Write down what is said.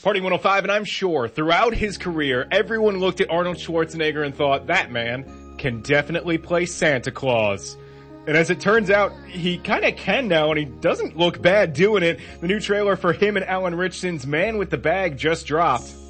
Party 105, and I'm sure throughout his career, everyone looked at Arnold Schwarzenegger and thought, that man can definitely play Santa Claus. And as it turns out, he kinda can now, and he doesn't look bad doing it. The new trailer for him and Alan Ritchson's Man with the Bag just dropped.